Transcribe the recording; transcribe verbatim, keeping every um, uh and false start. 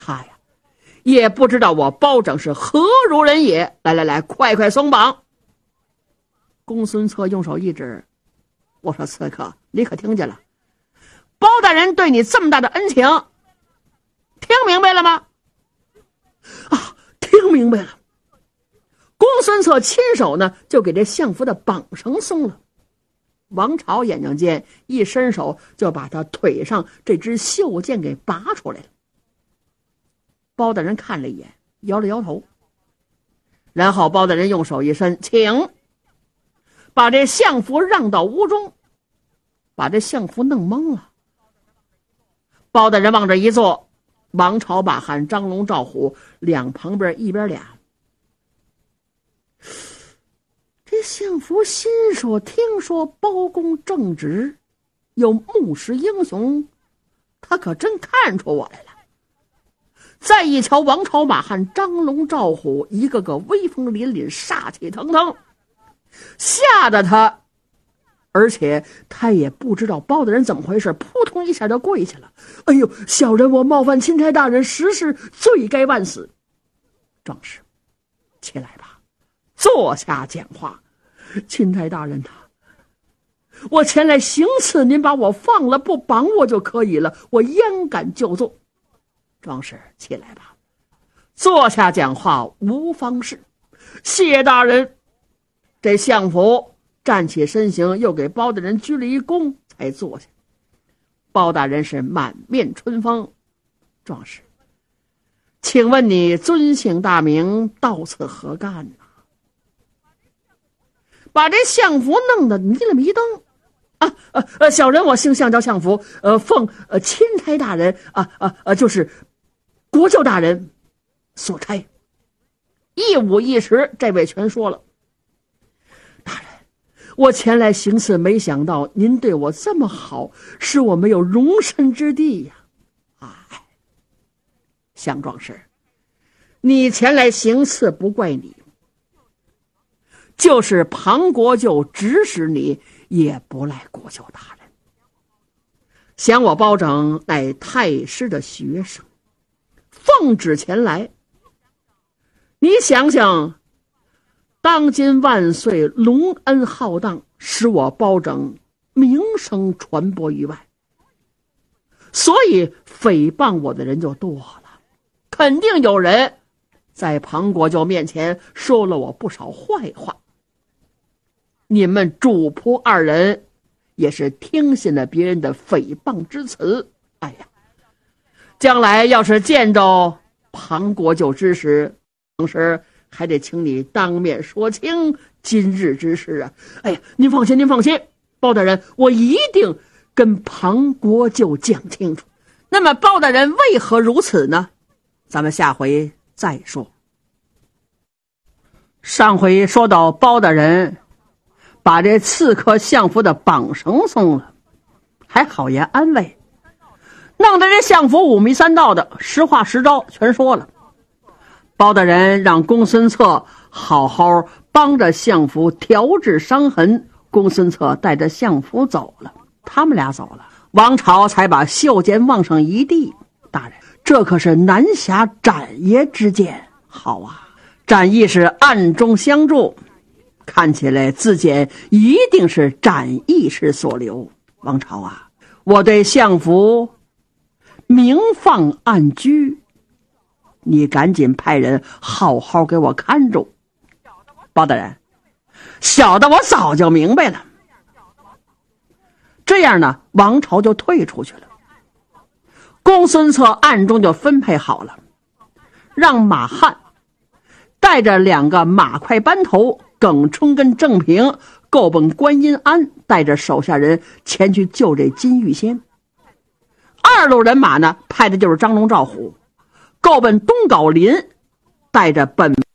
他呀，也不知道我包拯是何如人也。来来来，快快松绑！公孙策用手一指，我说：“刺客，你可听见了？包大人对你这么大的恩情，听明白了吗？”啊，听明白了。公孙策亲手呢，就给这相府的绑绳松了。王朝眼睛间一伸手，就把他腿上这支袖剑给拔出来了。包大人看了一眼，摇了摇头，然后包大人用手一伸，请把这相符让到屋中，把这相符弄懵了。包大人往这一坐，王朝、马汉、张龙、赵虎两旁边一边俩。这相符心说，听说包公正直，有目识英雄，他可真看出我来了。再一瞧王朝、马汉、张龙、赵虎，一个个威风凛凛，杀气腾腾，吓得他，而且他也不知道包大人怎么回事，扑通一下就跪下了。哎呦，小人我冒犯钦差大人，实是罪该万死。壮士，起来吧，坐下讲话。钦差大人呐、啊，我前来行刺，您把我放了，不绑我就可以了，我焉敢就坐。壮士，起来吧，坐下讲话无妨事。谢大人。这相府站起身形，又给包大人鞠了一躬，才坐下。包大人是满面春风。壮士，请问你尊姓大名，到此何干呢？把这相符弄得迷了迷瞪。啊呃呃，小人我姓相，叫相符，呃，奉呃钦差大人啊啊呃，就是国舅大人所差。一五一十，这位全说了。大人，我前来行刺，没想到您对我这么好，使我没有容身之地呀！哎，相壮士，你前来行刺不怪你，就是庞国舅指使你，也不赖国舅大人。想我包拯乃太师的学生，奉旨前来，你想想，当今万岁隆恩浩荡，使我包拯名声传播于外，所以诽谤我的人就多了，肯定有人在庞国舅面前说了我不少坏话。你们主仆二人也是听信了别人的诽谤之词，哎呀，将来要是见着庞国舅之时，同时还得请你当面说清今日之事啊！哎呀，您放心，您放心，包大人，我一定跟庞国舅讲清楚。那么包大人为何如此呢？咱们下回再说。上回说到包大人把这刺客相符的绑绳松了，还好言安慰，弄得这相符五迷三道的，实话实招全说了。包大人让公孙策好好帮着相符调治伤痕，公孙策带着相符走了。他们俩走了，王朝才把袖剑往上一递，大人，这可是南侠展爷之剑。好啊，展义是暗中相助，看起来自检一定是展义士所留。王朝啊，我对相符明放暗居，你赶紧派人好好给我看住。包大人，小的我早就明白了。这样呢，王朝就退出去了。公孙策暗中就分配好了，让马汉带着两个马快班头耿春跟郑平够奔观音庵，带着手下人前去救这金玉仙。二路人马呢，派的就是张龙赵虎，够奔东皋林，带着本